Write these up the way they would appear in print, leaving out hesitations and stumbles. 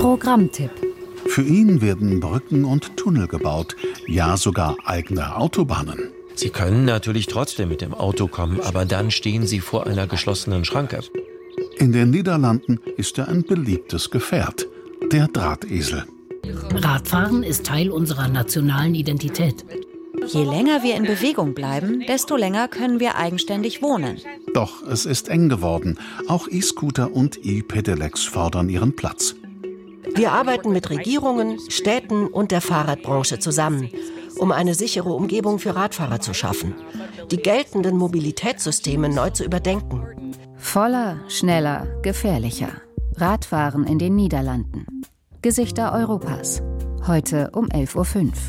Programmtipp. Für ihn werden Brücken und Tunnel gebaut, ja sogar eigene Autobahnen. Sie können natürlich trotzdem mit dem Auto kommen, aber dann stehen Sie vor einer geschlossenen Schranke. In den Niederlanden ist er ein beliebtes Gefährt, der Drahtesel. Radfahren ist Teil unserer nationalen Identität. Je länger wir in Bewegung bleiben, desto länger können wir eigenständig wohnen. Doch es ist eng geworden. Auch E-Scooter und E-Pedelecs fordern ihren Platz. Wir arbeiten mit Regierungen, Städten und der Fahrradbranche zusammen, um eine sichere Umgebung für Radfahrer zu schaffen, die geltenden Mobilitätssysteme neu zu überdenken. Voller, schneller, gefährlicher. Radfahren in den Niederlanden. Gesichter Europas. Heute um 11:05 Uhr.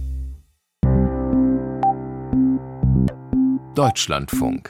Deutschlandfunk.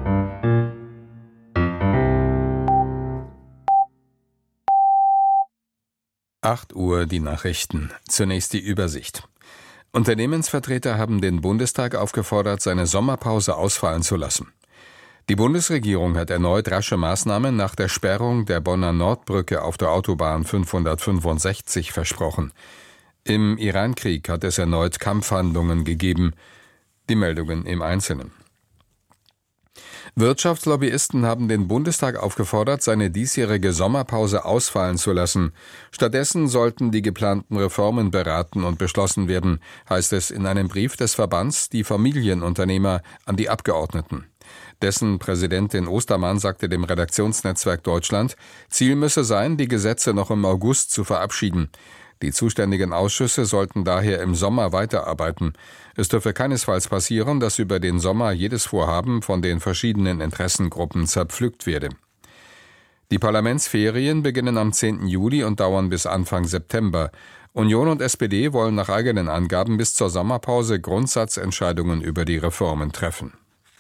Acht Uhr die Nachrichten. Zunächst die Übersicht. Unternehmensvertreter haben den Bundestag aufgefordert, seine Sommerpause ausfallen zu lassen. Die Bundesregierung hat erneut rasche Maßnahmen nach der Sperrung der Bonner Nordbrücke auf der Autobahn 565 versprochen. Im Irankrieg hat es erneut Kampfhandlungen gegeben. Die Meldungen im Einzelnen. Wirtschaftslobbyisten haben den Bundestag aufgefordert, seine diesjährige Sommerpause ausfallen zu lassen. Stattdessen sollten die geplanten Reformen beraten und beschlossen werden, heißt es in einem Brief des Verbands Die Familienunternehmer an die Abgeordneten. Dessen Präsidentin Ostermann sagte dem Redaktionsnetzwerk Deutschland, Ziel müsse sein, die Gesetze noch im August zu verabschieden. Die zuständigen Ausschüsse sollten daher im Sommer weiterarbeiten. Es dürfe keinesfalls passieren, dass über den Sommer jedes Vorhaben von den verschiedenen Interessengruppen zerpflückt werde. Die Parlamentsferien beginnen am 10. Juli und dauern bis Anfang September. Union und SPD wollen nach eigenen Angaben bis zur Sommerpause Grundsatzentscheidungen über die Reformen treffen.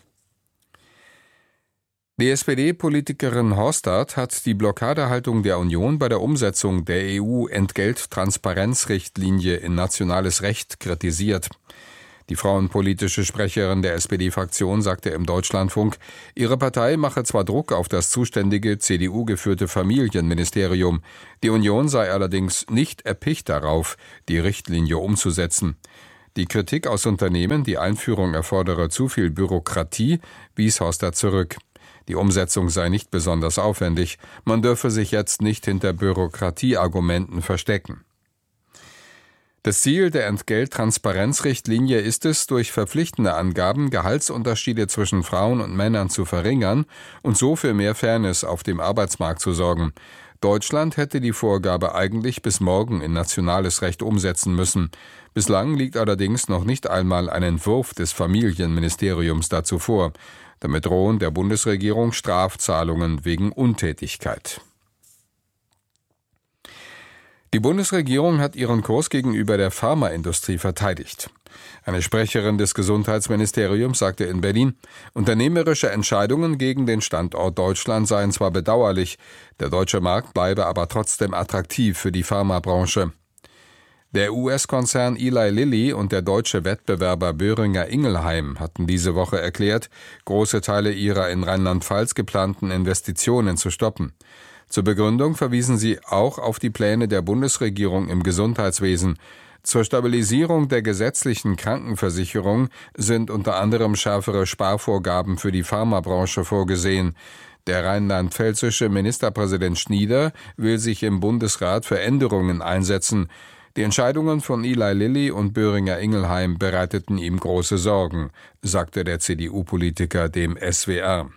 Die SPD-Politikerin Horsthardt hat die Blockadehaltung der Union bei der Umsetzung der EU-Entgelttransparenzrichtlinie in nationales Recht kritisiert. Die frauenpolitische Sprecherin der SPD-Fraktion sagte im Deutschlandfunk, ihre Partei mache zwar Druck auf das zuständige CDU-geführte Familienministerium, die Union sei allerdings nicht erpicht darauf, die Richtlinie umzusetzen. Die Kritik aus Unternehmen, die Einführung erfordere zu viel Bürokratie, wies Horsthardt zurück. Die Umsetzung sei nicht besonders aufwendig, man dürfe sich jetzt nicht hinter Bürokratieargumenten verstecken. Das Ziel der Entgelttransparenzrichtlinie ist es, durch verpflichtende Angaben Gehaltsunterschiede zwischen Frauen und Männern zu verringern und so für mehr Fairness auf dem Arbeitsmarkt zu sorgen. Deutschland hätte die Vorgabe eigentlich bis morgen in nationales Recht umsetzen müssen. Bislang liegt allerdings noch nicht einmal ein Entwurf des Familienministeriums dazu vor. Damit drohen der Bundesregierung Strafzahlungen wegen Untätigkeit. Die Bundesregierung hat ihren Kurs gegenüber der Pharmaindustrie verteidigt. Eine Sprecherin des Gesundheitsministeriums sagte in Berlin, unternehmerische Entscheidungen gegen den Standort Deutschland seien zwar bedauerlich, der deutsche Markt bleibe aber trotzdem attraktiv für die Pharmabranche. Der US-Konzern Eli Lilly und der deutsche Wettbewerber Boehringer Ingelheim hatten diese Woche erklärt, große Teile ihrer in Rheinland-Pfalz geplanten Investitionen zu stoppen. Zur Begründung verwiesen sie auch auf die Pläne der Bundesregierung im Gesundheitswesen. Zur Stabilisierung der gesetzlichen Krankenversicherung sind unter anderem schärfere Sparvorgaben für die Pharmabranche vorgesehen. Der rheinland-pfälzische Ministerpräsident Schnieder will sich im Bundesrat für Änderungen einsetzen. Die Entscheidungen von Eli Lilly und Boehringer Ingelheim bereiteten ihm große Sorgen, sagte der CDU-Politiker dem SWR.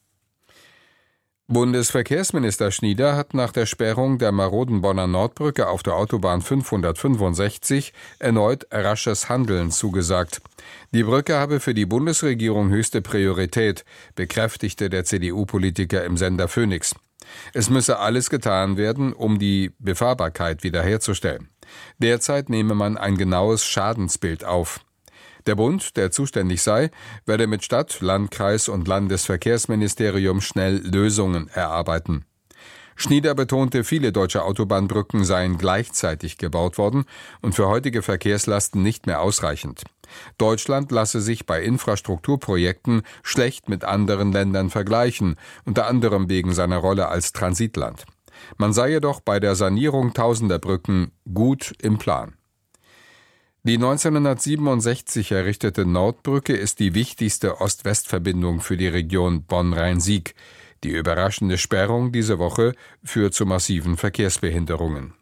Bundesverkehrsminister Schnieder hat nach der Sperrung der maroden Bonner Nordbrücke auf der Autobahn 565 erneut rasches Handeln zugesagt. Die Brücke habe für die Bundesregierung höchste Priorität, bekräftigte der CDU-Politiker im Sender Phoenix. Es müsse alles getan werden, um die Befahrbarkeit wiederherzustellen. Derzeit nehme man ein genaues Schadensbild auf. Der Bund, der zuständig sei, werde mit Stadt-, Landkreis- und Landesverkehrsministerium schnell Lösungen erarbeiten. Schnieder betonte, viele deutsche Autobahnbrücken seien gleichzeitig gebaut worden und für heutige Verkehrslasten nicht mehr ausreichend. Deutschland lasse sich bei Infrastrukturprojekten schlecht mit anderen Ländern vergleichen, unter anderem wegen seiner Rolle als Transitland. Man sei jedoch bei der Sanierung tausender Brücken gut im Plan. Die 1967 errichtete Nordbrücke ist die wichtigste Ost-West-Verbindung für die Region Bonn-Rhein-Sieg. Die überraschende Sperrung diese Woche führt zu massiven Verkehrsbehinderungen.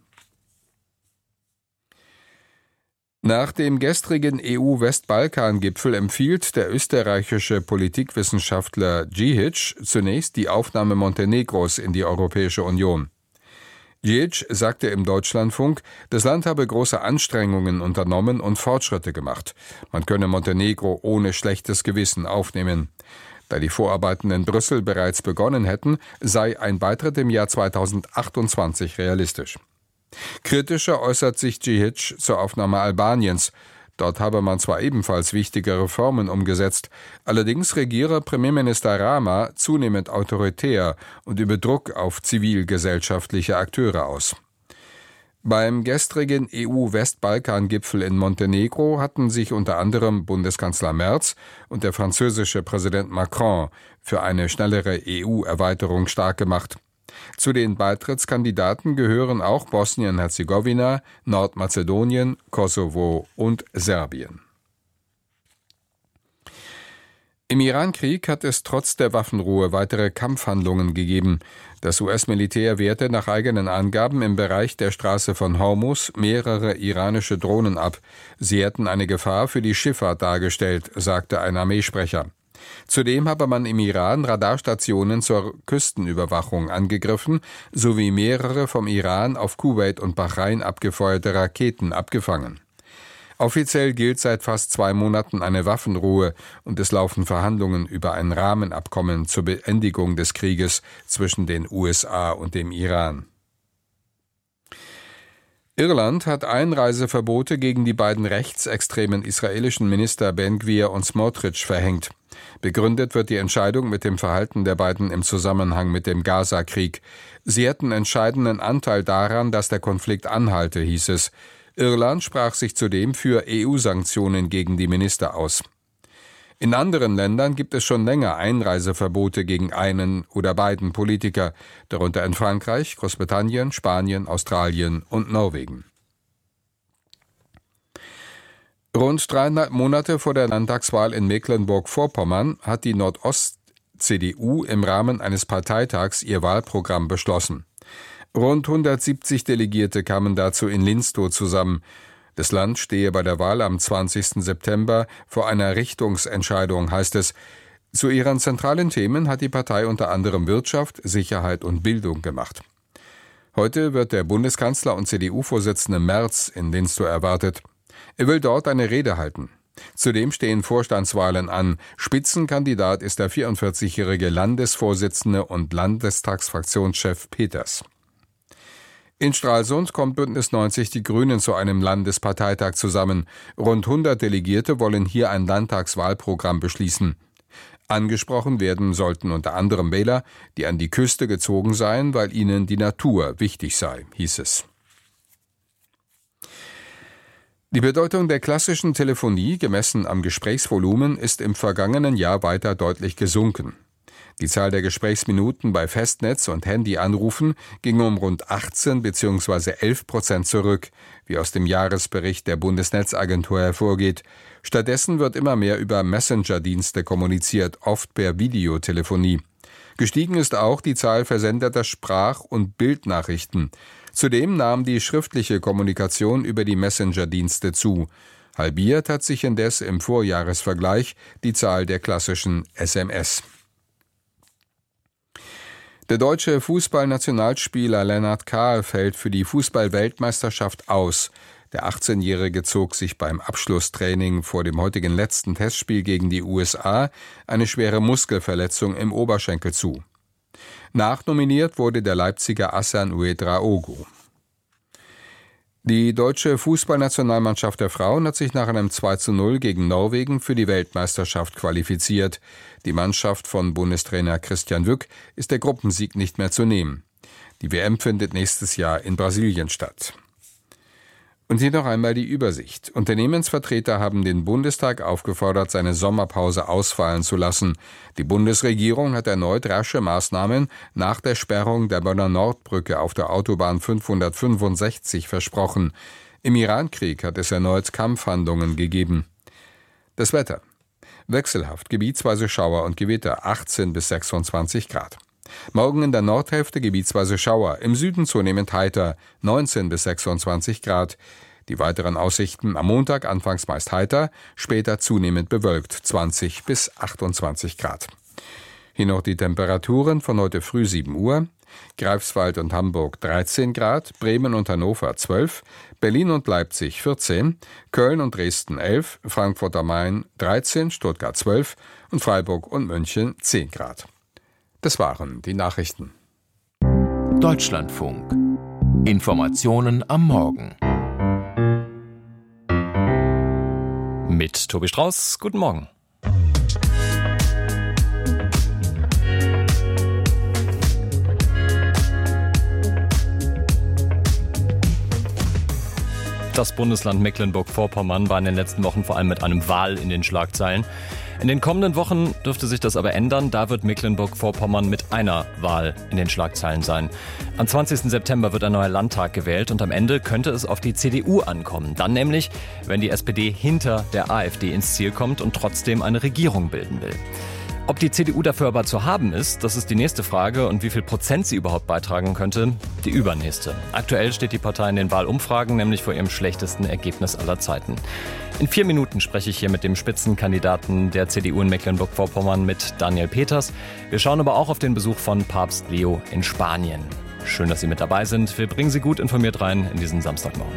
Nach dem gestrigen EU-Westbalkan-Gipfel empfiehlt der österreichische Politikwissenschaftler Djihic zunächst die Aufnahme Montenegros in die Europäische Union. Djihic sagte im Deutschlandfunk, das Land habe große Anstrengungen unternommen und Fortschritte gemacht. Man könne Montenegro ohne schlechtes Gewissen aufnehmen. Da die Vorarbeiten in Brüssel bereits begonnen hätten, sei ein Beitritt im Jahr 2028 realistisch. Kritischer äußert sich Djihic zur Aufnahme Albaniens. Dort habe man zwar ebenfalls wichtige Reformen umgesetzt, allerdings regiere Premierminister Rama zunehmend autoritär und übe Druck auf zivilgesellschaftliche Akteure aus. Beim gestrigen EU-Westbalkan-Gipfel in Montenegro hatten sich unter anderem Bundeskanzler Merz und der französische Präsident Macron für eine schnellere EU-Erweiterung stark gemacht. Zu den Beitrittskandidaten gehören auch Bosnien-Herzegowina, Nordmazedonien, Kosovo und Serbien. Im Irankrieg hat es trotz der Waffenruhe weitere Kampfhandlungen gegeben. Das US-Militär wehrte nach eigenen Angaben im Bereich der Straße von Hormuz mehrere iranische Drohnen ab. Sie hätten eine Gefahr für die Schifffahrt dargestellt, sagte ein Armeesprecher. Zudem habe man im Iran Radarstationen zur Küstenüberwachung angegriffen, sowie mehrere vom Iran auf Kuwait und Bahrain abgefeuerte Raketen abgefangen. Offiziell gilt seit fast 2 Monaten eine Waffenruhe und es laufen Verhandlungen über ein Rahmenabkommen zur Beendigung des Krieges zwischen den USA und dem Iran. Irland hat Einreiseverbote gegen die beiden rechtsextremen israelischen Minister Ben-Gvir und Smotrich verhängt. Begründet wird die Entscheidung mit dem Verhalten der beiden im Zusammenhang mit dem Gaza-Krieg. Sie hätten entscheidenden Anteil daran, dass der Konflikt anhalte, hieß es. Irland sprach sich zudem für EU-Sanktionen gegen die Minister aus. In anderen Ländern gibt es schon länger Einreiseverbote gegen einen oder beiden Politiker, darunter in Frankreich, Großbritannien, Spanien, Australien und Norwegen. Rund 3,5 Monate vor der Landtagswahl in Mecklenburg-Vorpommern hat die Nordost-CDU im Rahmen eines Parteitags ihr Wahlprogramm beschlossen. Rund 170 Delegierte kamen dazu in Linstow zusammen. Das Land stehe bei der Wahl am 20. September vor einer Richtungsentscheidung, heißt es. Zu ihren zentralen Themen hat die Partei unter anderem Wirtschaft, Sicherheit und Bildung gemacht. Heute wird der Bundeskanzler und CDU-Vorsitzende Merz in Linstow erwartet. Er will dort eine Rede halten. Zudem stehen Vorstandswahlen an. Spitzenkandidat ist der 44-jährige Landesvorsitzende und Landestagsfraktionschef Peters. In Stralsund kommt Bündnis 90 Die Grünen zu einem Landesparteitag zusammen. Rund 100 Delegierte wollen hier ein Landtagswahlprogramm beschließen. Angesprochen werden sollten unter anderem Wähler, die an die Küste gezogen seien, weil ihnen die Natur wichtig sei, hieß es. Die Bedeutung der klassischen Telefonie, gemessen am Gesprächsvolumen, ist im vergangenen Jahr weiter deutlich gesunken. Die Zahl der Gesprächsminuten bei Festnetz- und Handyanrufen ging um rund 18 bzw. 11% zurück, wie aus dem Jahresbericht der Bundesnetzagentur hervorgeht. Stattdessen wird immer mehr über Messenger-Dienste kommuniziert, oft per Videotelefonie. Gestiegen ist auch die Zahl versendeter Sprach- und Bildnachrichten. Zudem nahm die schriftliche Kommunikation über die Messenger-Dienste zu. Halbiert hat sich indes im Vorjahresvergleich die Zahl der klassischen SMS. Der deutsche Fußballnationalspieler Lennart Kahl fällt für die Fußball-Weltmeisterschaft aus. Der 18-Jährige zog sich beim Abschlusstraining vor dem heutigen letzten Testspiel gegen die USA eine schwere Muskelverletzung im Oberschenkel zu. Nachnominiert wurde der Leipziger Hassan Ouedraogo. Die deutsche Fußballnationalmannschaft der Frauen hat sich nach einem 2:0 gegen Norwegen für die Weltmeisterschaft qualifiziert. Die Mannschaft von Bundestrainer Christian Wück ist der Gruppensieg nicht mehr zu nehmen. Die WM findet nächstes Jahr in Brasilien statt. Und hier noch einmal die Übersicht. Unternehmensvertreter haben den Bundestag aufgefordert, seine Sommerpause ausfallen zu lassen. Die Bundesregierung hat erneut rasche Maßnahmen nach der Sperrung der Bonner Nordbrücke auf der Autobahn 565 versprochen. Im Irankrieg hat es erneut Kampfhandlungen gegeben. Das Wetter. Wechselhaft, gebietsweise Schauer und Gewitter, 18 bis 26 Grad. Morgen in der Nordhälfte gebietsweise Schauer, im Süden zunehmend heiter, 19 bis 26 Grad. Die weiteren Aussichten am Montag anfangs meist heiter, später zunehmend bewölkt, 20 bis 28 Grad. Hier noch die Temperaturen von heute früh 7 Uhr. Greifswald und Hamburg 13 Grad, Bremen und Hannover 12, Berlin und Leipzig 14, Köln und Dresden 11, Frankfurt am Main 13, Stuttgart 12 und Freiburg und München 10 Grad. Das waren die Nachrichten. Deutschlandfunk. Informationen am Morgen. Mit Tobi Strauß. Guten Morgen. Das Bundesland Mecklenburg-Vorpommern war in den letzten Wochen vor allem mit einem Wal in den Schlagzeilen. In den kommenden Wochen dürfte sich das aber ändern. Da wird Mecklenburg-Vorpommern mit einer Wahl in den Schlagzeilen sein. Am 20. September wird ein neuer Landtag gewählt und am Ende könnte es auf die CDU ankommen. Dann nämlich, wenn die SPD hinter der AfD ins Ziel kommt und trotzdem eine Regierung bilden will. Ob die CDU dafür aber zu haben ist, das ist die nächste Frage. Und wie viel Prozent sie überhaupt beitragen könnte, die übernächste. Aktuell steht die Partei in den Wahlumfragen nämlich vor ihrem schlechtesten Ergebnis aller Zeiten. In 4 Minuten spreche ich hier mit dem Spitzenkandidaten der CDU in Mecklenburg-Vorpommern, mit Daniel Peters. Wir schauen aber auch auf den Besuch von Papst Leo in Spanien. Schön, dass Sie mit dabei sind. Wir bringen Sie gut informiert rein in diesen Samstagmorgen.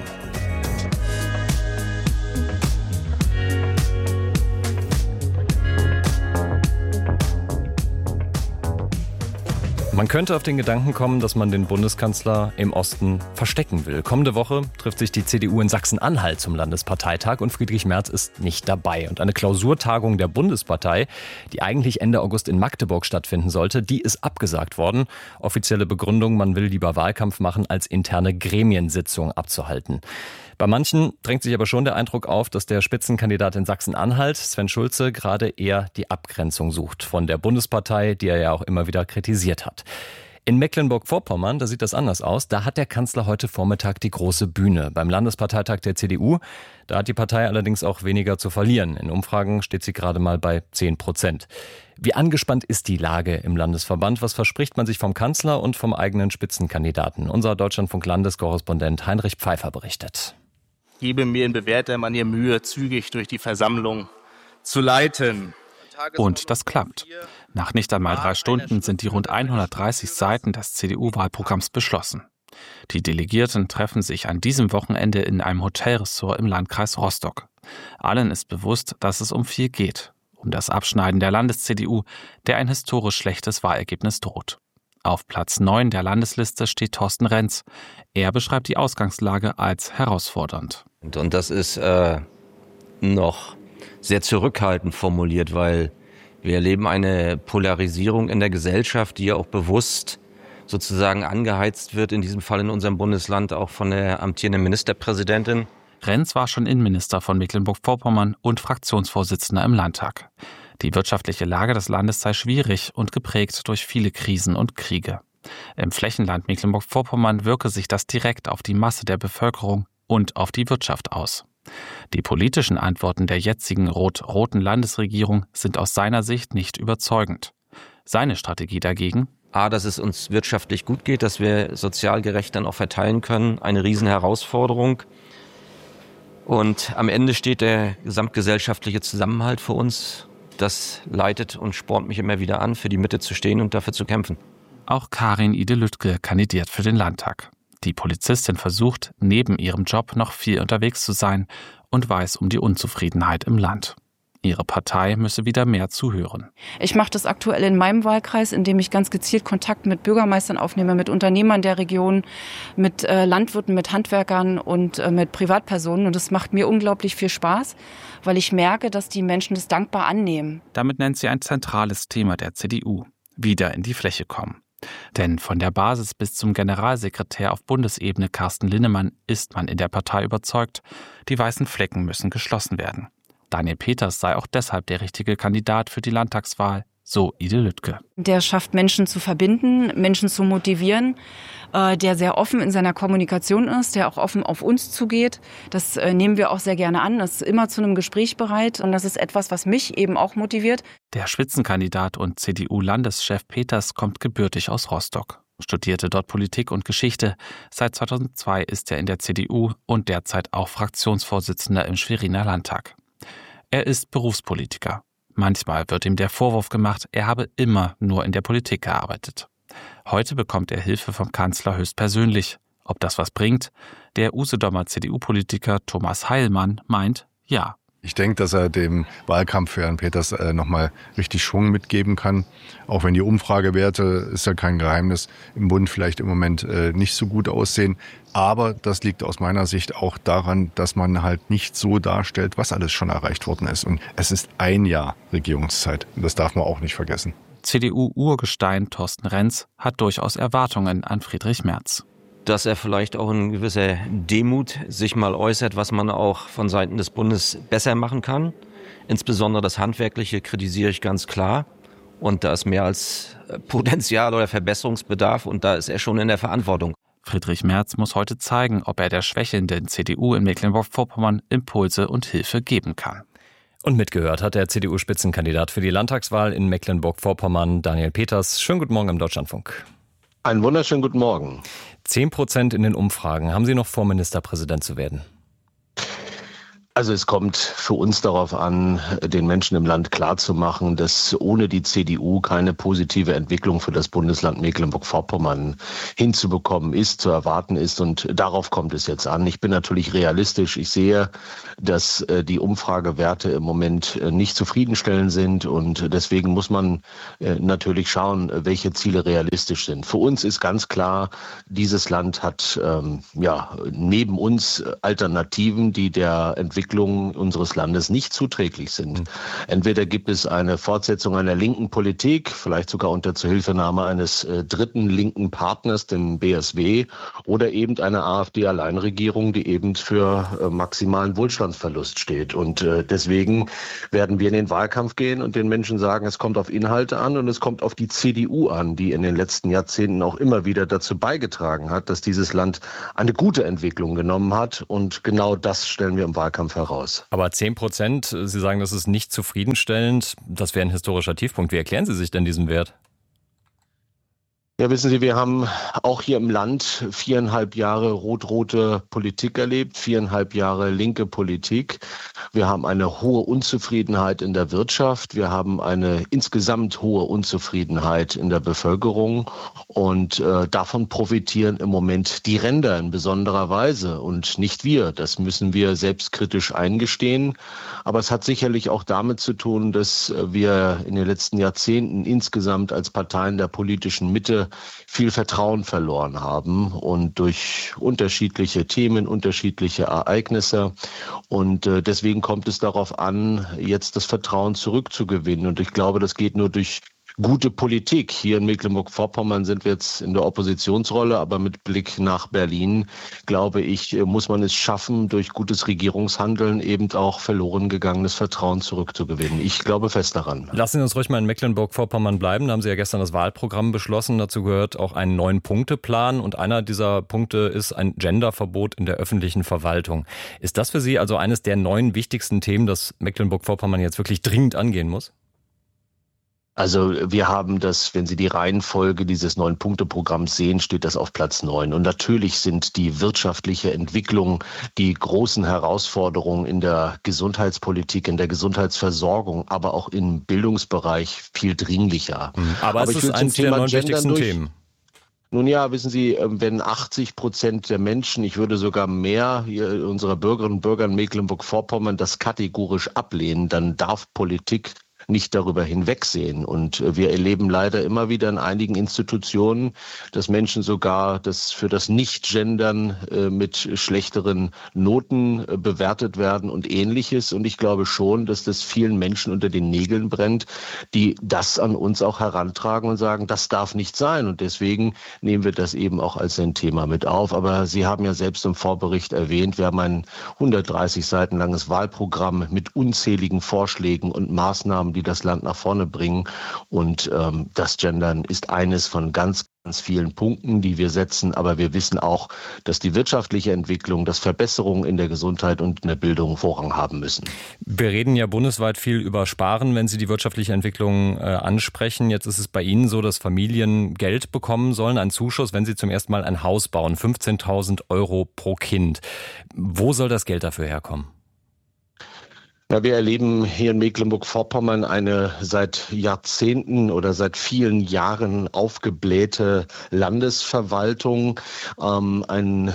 Man könnte auf den Gedanken kommen, dass man den Bundeskanzler im Osten verstecken will. Kommende Woche trifft sich die CDU in Sachsen-Anhalt zum Landesparteitag und Friedrich Merz ist nicht dabei. Und eine Klausurtagung der Bundespartei, die eigentlich Ende August in Magdeburg stattfinden sollte, die ist abgesagt worden. Offizielle Begründung, man will lieber Wahlkampf machen, als interne Gremiensitzung abzuhalten. Bei manchen drängt sich aber schon der Eindruck auf, dass der Spitzenkandidat in Sachsen-Anhalt, Sven Schulze, gerade eher die Abgrenzung sucht von der Bundespartei, die er ja auch immer wieder kritisiert hat. In Mecklenburg-Vorpommern, da sieht das anders aus. Da hat der Kanzler heute Vormittag die große Bühne beim Landesparteitag der CDU. Da hat die Partei allerdings auch weniger zu verlieren. In Umfragen steht sie gerade mal bei 10%. Wie angespannt ist die Lage im Landesverband? Was verspricht man sich vom Kanzler und vom eigenen Spitzenkandidaten? Unser Deutschlandfunk-Landeskorrespondent Heinrich Pfeiffer berichtet. Ich gebe mir in bewährter Manier Mühe, zügig durch die Versammlung zu leiten. Und das klappt. Nach nicht einmal 3 Stunden sind die rund 130 Seiten des CDU-Wahlprogramms beschlossen. Die Delegierten treffen sich an diesem Wochenende in einem Hotelressort im Landkreis Rostock. Allen ist bewusst, dass es um viel geht. Um das Abschneiden der Landes-CDU, der ein historisch schlechtes Wahlergebnis droht. Auf Platz 9 der Landesliste steht Thorsten Renz. Er beschreibt die Ausgangslage als herausfordernd. Und das ist noch sehr zurückhaltend formuliert, weil wir erleben eine Polarisierung in der Gesellschaft, die ja auch bewusst sozusagen angeheizt wird, in diesem Fall in unserem Bundesland auch von der amtierenden Ministerpräsidentin. Renz war schon Innenminister von Mecklenburg-Vorpommern und Fraktionsvorsitzender im Landtag. Die wirtschaftliche Lage des Landes sei schwierig und geprägt durch viele Krisen und Kriege. Im Flächenland Mecklenburg-Vorpommern wirke sich das direkt auf die Masse der Bevölkerung und auf die Wirtschaft aus. Die politischen Antworten der jetzigen rot-roten Landesregierung sind aus seiner Sicht nicht überzeugend. Seine Strategie dagegen? Dass es uns wirtschaftlich gut geht, dass wir sozial gerecht dann auch verteilen können, eine Riesenherausforderung. Und am Ende steht der gesamtgesellschaftliche Zusammenhalt für uns. Das leitet und spornt mich immer wieder an, für die Mitte zu stehen und dafür zu kämpfen. Auch Karin Ide-Lüttke kandidiert für den Landtag. Die Polizistin versucht, neben ihrem Job noch viel unterwegs zu sein und weiß um die Unzufriedenheit im Land. Ihre Partei müsse wieder mehr zuhören. Ich mache das aktuell in meinem Wahlkreis, indem ich ganz gezielt Kontakt mit Bürgermeistern aufnehme, mit Unternehmern der Region, mit Landwirten, mit Handwerkern und mit Privatpersonen. Und das macht mir unglaublich viel Spaß, weil ich merke, dass die Menschen das dankbar annehmen. Damit nennt sie ein zentrales Thema der CDU: wieder in die Fläche kommen. Denn von der Basis bis zum Generalsekretär auf Bundesebene Carsten Linnemann ist man in der Partei überzeugt, die weißen Flecken müssen geschlossen werden. Daniel Peters sei auch deshalb der richtige Kandidat für die Landtagswahl, so Ide Lüttke. Der schafft Menschen zu verbinden, Menschen zu motivieren, der sehr offen in seiner Kommunikation ist, der auch offen auf uns zugeht. Das nehmen wir auch sehr gerne an, ist immer zu einem Gespräch bereit und das ist etwas, was mich eben auch motiviert. Der Spitzenkandidat und CDU-Landeschef Peters kommt gebürtig aus Rostock, studierte dort Politik und Geschichte. Seit 2002 ist er in der CDU und derzeit auch Fraktionsvorsitzender im Schweriner Landtag. Er ist Berufspolitiker. Manchmal wird ihm der Vorwurf gemacht, er habe immer nur in der Politik gearbeitet. Heute bekommt er Hilfe vom Kanzler höchstpersönlich. Ob das was bringt? Der Usedomer CDU-Politiker Thomas Heilmann meint, ja. Ich denke, dass er dem Wahlkampf für Herrn Peters nochmal richtig Schwung mitgeben kann. Auch wenn die Umfragewerte, ist ja kein Geheimnis, im Bund vielleicht im Moment nicht so gut aussehen. Aber das liegt aus meiner Sicht auch daran, dass man halt nicht so darstellt, was alles schon erreicht worden ist. Und es ist ein Jahr Regierungszeit. Und das darf man auch nicht vergessen. CDU-Urgestein Thorsten Renz hat durchaus Erwartungen an Friedrich Merz. Dass er vielleicht auch in gewisser Demut sich mal äußert, was man auch von Seiten des Bundes besser machen kann. Insbesondere das Handwerkliche kritisiere ich ganz klar. Und da ist mehr als Potenzial oder Verbesserungsbedarf und da ist er schon in der Verantwortung. Friedrich Merz muss heute zeigen, ob er der schwächelnden CDU in Mecklenburg-Vorpommern Impulse und Hilfe geben kann. Und mitgehört hat der CDU-Spitzenkandidat für die Landtagswahl in Mecklenburg-Vorpommern, Daniel Peters. Schönen guten Morgen im Deutschlandfunk. Einen wunderschönen guten Morgen. 10% in den Umfragen. Haben Sie noch vor, Ministerpräsident zu werden? Also es kommt für uns darauf an, den Menschen im Land klarzumachen, dass ohne die CDU keine positive Entwicklung für das Bundesland Mecklenburg-Vorpommern hinzubekommen ist, zu erwarten ist. Und darauf kommt es jetzt an. Ich bin natürlich realistisch. Ich sehe, dass die Umfragewerte im Moment nicht zufriedenstellend sind. Und deswegen muss man natürlich schauen, welche Ziele realistisch sind. Für uns ist ganz klar, dieses Land hat neben uns Alternativen, die der Entwicklung unseres Landes nicht zuträglich sind. Entweder gibt es eine Fortsetzung einer linken Politik, vielleicht sogar unter Zuhilfenahme eines dritten linken Partners, dem BSW, oder eben eine AfD-Alleinregierung, die eben für maximalen Wohlstandsverlust steht. Und deswegen werden wir in den Wahlkampf gehen und den Menschen sagen, es kommt auf Inhalte an und es kommt auf die CDU an, die in den letzten Jahrzehnten auch immer wieder dazu beigetragen hat, dass dieses Land eine gute Entwicklung genommen hat. Und genau das stellen wir im Wahlkampf heraus. Aber 10%, Sie sagen, das ist nicht zufriedenstellend. Das wäre ein historischer Tiefpunkt. Wie erklären Sie sich denn diesen Wert? Ja, wissen Sie, wir haben auch hier im Land 4,5 Jahre rot-rote Politik erlebt, 4,5 Jahre linke Politik. Wir haben eine hohe Unzufriedenheit in der Wirtschaft. Wir haben eine insgesamt hohe Unzufriedenheit in der Bevölkerung. Und davon profitieren im Moment die Ränder in besonderer Weise und nicht wir. Das müssen wir selbstkritisch eingestehen. Aber es hat sicherlich auch damit zu tun, dass wir in den letzten Jahrzehnten insgesamt als Parteien der politischen Mitte viel Vertrauen verloren haben und durch unterschiedliche Themen, unterschiedliche Ereignisse. Und deswegen kommt es darauf an, jetzt das Vertrauen zurückzugewinnen. Und ich glaube, das geht nur durch gute Politik. Hier in Mecklenburg-Vorpommern sind wir jetzt in der Oppositionsrolle, aber mit Blick nach Berlin, glaube ich, muss man es schaffen, durch gutes Regierungshandeln eben auch verloren gegangenes Vertrauen zurückzugewinnen. Ich glaube fest daran. Lassen Sie uns ruhig mal in Mecklenburg-Vorpommern bleiben. Da haben Sie ja gestern das Wahlprogramm beschlossen. Dazu gehört auch ein 9-Punkte-Plan und einer dieser Punkte ist ein Genderverbot in der öffentlichen Verwaltung. Ist das für Sie also eines der 9 wichtigsten Themen, das Mecklenburg-Vorpommern jetzt wirklich dringend angehen muss? Also wir haben das, wenn Sie die Reihenfolge dieses 9-Punkte-Programms sehen, steht das auf Platz 9. Und natürlich sind die wirtschaftliche Entwicklung, die großen Herausforderungen in der Gesundheitspolitik, in der Gesundheitsversorgung, aber auch im Bildungsbereich viel dringlicher. Aber es ist eines der 9 wichtigsten Themen. Nun ja, wissen Sie, wenn 80% der Menschen, ich würde sogar mehr unserer Bürgerinnen und Bürger in Mecklenburg-Vorpommern das kategorisch ablehnen, dann darf Politik nicht darüber hinwegsehen. Und wir erleben leider immer wieder in einigen Institutionen, dass Menschen sogar für das Nicht-Gendern mit schlechteren Noten bewertet werden und Ähnliches. Und ich glaube schon, dass das vielen Menschen unter den Nägeln brennt, die das an uns auch herantragen und sagen, das darf nicht sein. Und deswegen nehmen wir das eben auch als ein Thema mit auf. Aber Sie haben ja selbst im Vorbericht erwähnt, wir haben ein 130 Seiten langes Wahlprogramm mit unzähligen Vorschlägen und Maßnahmen, die das Land nach vorne bringen. Und das Gendern ist eines von ganz vielen Punkten, die wir setzen. Aber wir wissen auch, dass die wirtschaftliche Entwicklung, dass Verbesserungen in der Gesundheit und in der Bildung Vorrang haben müssen. Wir reden ja bundesweit viel über Sparen, wenn Sie die wirtschaftliche Entwicklung ansprechen. Jetzt ist es bei Ihnen so, dass Familien Geld bekommen sollen, einen Zuschuss, wenn sie zum ersten Mal ein Haus bauen. 15.000 € pro Kind. Wo soll das Geld dafür herkommen? Ja, wir erleben hier in Mecklenburg-Vorpommern eine seit Jahrzehnten oder seit vielen Jahren aufgeblähte Landesverwaltung, einen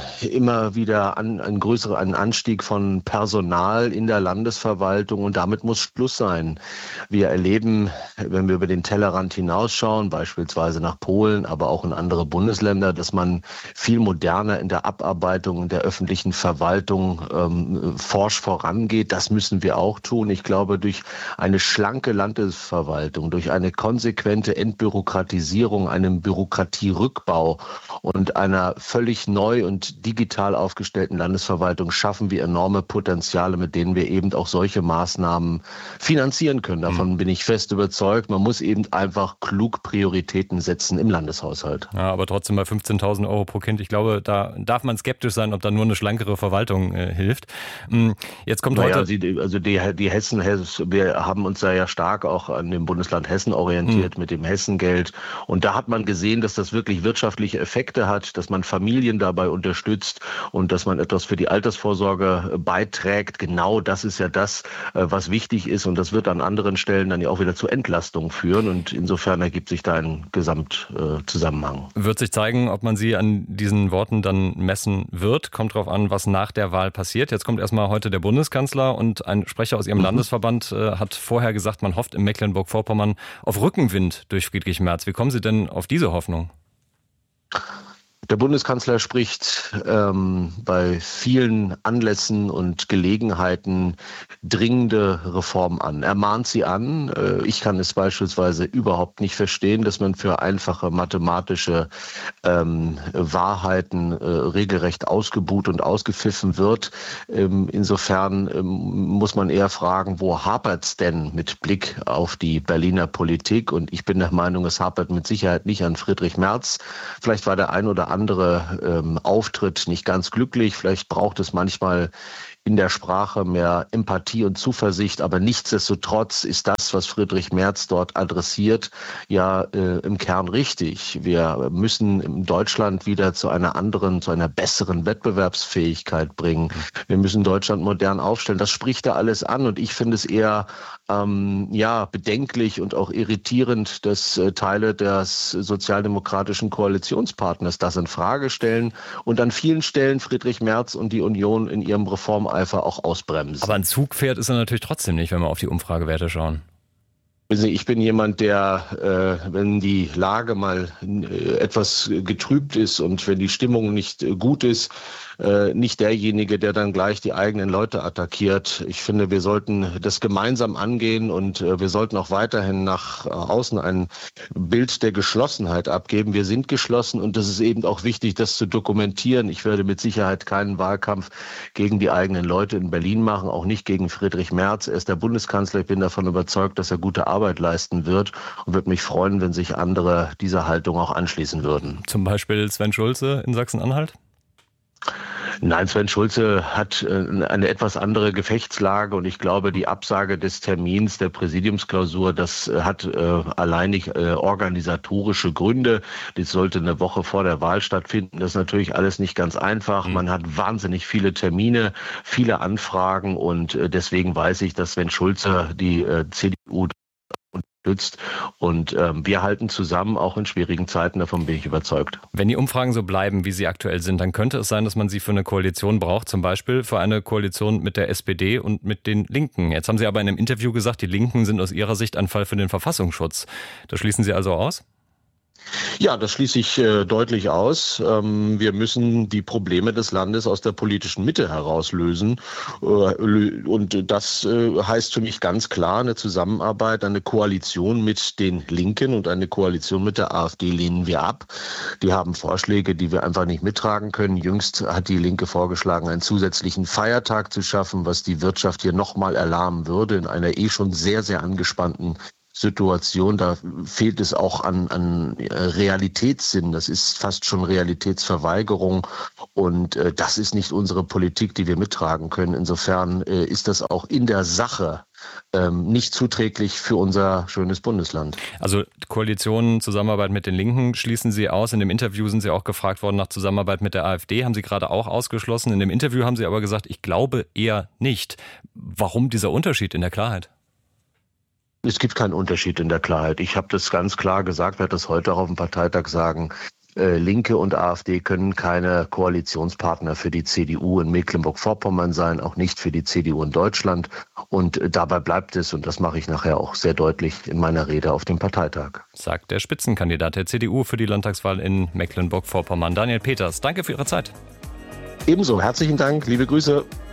größeren Anstieg von Personal in der Landesverwaltung, und damit muss Schluss sein. Wir erleben, wenn wir über den Tellerrand hinausschauen, beispielsweise nach Polen, aber auch in andere Bundesländer, dass man viel moderner in der Abarbeitung der öffentlichen Verwaltung forsch vorangeht. Das müssen wir auch tun. Ich glaube, durch eine schlanke Landesverwaltung, durch eine konsequente Entbürokratisierung, einen Bürokratierückbau und einer völlig neu und digital aufgestellten Landesverwaltung schaffen wir enorme Potenziale, mit denen wir eben auch solche Maßnahmen finanzieren können. Davon bin ich fest überzeugt. Man muss eben einfach klug Prioritäten setzen im Landeshaushalt. Ja, aber trotzdem bei 15.000 € pro Kind. Ich glaube, da darf man skeptisch sein, ob da nur eine schlankere Verwaltung hilft. Jetzt kommt heute... Die Hessen, wir haben uns da ja stark auch an dem Bundesland Hessen orientiert mit dem Hessengeld. Und da hat man gesehen, dass das wirklich wirtschaftliche Effekte hat, dass man Familien dabei unterstützt und dass man etwas für die Altersvorsorge beiträgt. Genau das ist ja das, was wichtig ist. Und das wird an anderen Stellen dann ja auch wieder zu Entlastungen führen. Und insofern ergibt sich da ein Gesamtzusammenhang. Wird sich zeigen, ob man Sie an diesen Worten dann messen wird. Kommt drauf an, was nach der Wahl passiert. Jetzt kommt erstmal heute der Bundeskanzler, und ein Sprecher aus Ihrem Landesverband hat vorher gesagt, man hofft in Mecklenburg-Vorpommern auf Rückenwind durch Friedrich Merz. Wie kommen Sie denn auf diese Hoffnung? Der Bundeskanzler spricht bei vielen Anlässen und Gelegenheiten dringende Reformen an. Er mahnt sie an. Ich kann es beispielsweise überhaupt nicht verstehen, dass man für einfache mathematische Wahrheiten regelrecht ausgebuht und ausgepfiffen wird. Insofern muss man eher fragen, wo hapert's denn mit Blick auf die Berliner Politik? Und ich bin der Meinung, es hapert mit Sicherheit nicht an Friedrich Merz. Vielleicht war der ein oder andere Auftritt nicht ganz glücklich. Vielleicht braucht es manchmal in der Sprache mehr Empathie und Zuversicht. Aber nichtsdestotrotz ist das, was Friedrich Merz dort adressiert, ja im Kern richtig. Wir müssen in Deutschland wieder zu einer besseren Wettbewerbsfähigkeit bringen. Wir müssen Deutschland modern aufstellen. Das spricht da alles an. Und ich finde es eher bedenklich und auch irritierend, dass Teile des sozialdemokratischen Koalitionspartners das in Frage stellen und an vielen Stellen Friedrich Merz und die Union in ihrem Reformeifer auch ausbremsen. Aber ein Zugpferd ist er natürlich trotzdem nicht, wenn wir auf die Umfragewerte schauen. Ich bin jemand, der, wenn die Lage mal etwas getrübt ist und wenn die Stimmung nicht gut ist, nicht derjenige, der dann gleich die eigenen Leute attackiert. Ich finde, wir sollten das gemeinsam angehen und wir sollten auch weiterhin nach außen ein Bild der Geschlossenheit abgeben. Wir sind geschlossen und das ist eben auch wichtig, das zu dokumentieren. Ich werde mit Sicherheit keinen Wahlkampf gegen die eigenen Leute in Berlin machen, auch nicht gegen Friedrich Merz. Er ist der Bundeskanzler. Ich bin davon überzeugt, dass er gute Arbeit leisten wird und würde mich freuen, wenn sich andere dieser Haltung auch anschließen würden. Zum Beispiel Sven Schulze in Sachsen-Anhalt? Nein, Sven Schulze hat eine etwas andere Gefechtslage und ich glaube, die Absage des Termins der Präsidiumsklausur, das hat alleinig organisatorische Gründe. Das sollte eine Woche vor der Wahl stattfinden. Das ist natürlich alles nicht ganz einfach. Man hat wahnsinnig viele Termine, viele Anfragen und deswegen weiß ich, dass Sven Schulze die CDU unterstützt. Und wir halten zusammen, auch in schwierigen Zeiten, davon bin ich überzeugt. Wenn die Umfragen so bleiben, wie sie aktuell sind, dann könnte es sein, dass man sie für eine Koalition braucht, zum Beispiel für eine Koalition mit der SPD und mit den Linken. Jetzt haben Sie aber in einem Interview gesagt, die Linken sind aus Ihrer Sicht ein Fall für den Verfassungsschutz. Das schließen Sie also aus? Ja, das schließe ich deutlich aus. Wir müssen die Probleme des Landes aus der politischen Mitte herauslösen. Und das heißt für mich ganz klar eine Zusammenarbeit, eine Koalition mit den Linken und eine Koalition mit der AfD lehnen wir ab. Die haben Vorschläge, die wir einfach nicht mittragen können. Jüngst hat die Linke vorgeschlagen, einen zusätzlichen Feiertag zu schaffen, was die Wirtschaft hier nochmal erlahmen würde in einer schon sehr, sehr angespannten Situation. Da fehlt es auch an Realitätssinn. Das ist fast schon Realitätsverweigerung. Und das ist nicht unsere Politik, die wir mittragen können. Insofern ist das auch in der Sache nicht zuträglich für unser schönes Bundesland. Also Koalitionen, Zusammenarbeit mit den Linken schließen Sie aus. In dem Interview sind Sie auch gefragt worden nach Zusammenarbeit mit der AfD. Haben Sie gerade auch ausgeschlossen. In dem Interview haben Sie aber gesagt, ich glaube eher nicht. Warum dieser Unterschied in der Klarheit? Es gibt keinen Unterschied in der Klarheit. Ich habe das ganz klar gesagt, werde das heute auch auf dem Parteitag sagen. Linke und AfD können keine Koalitionspartner für die CDU in Mecklenburg-Vorpommern sein, auch nicht für die CDU in Deutschland. Und dabei bleibt es, und das mache ich nachher auch sehr deutlich in meiner Rede auf dem Parteitag. Sagt der Spitzenkandidat der CDU für die Landtagswahl in Mecklenburg-Vorpommern, Daniel Peters. Danke für Ihre Zeit. Ebenso, herzlichen Dank, liebe Grüße.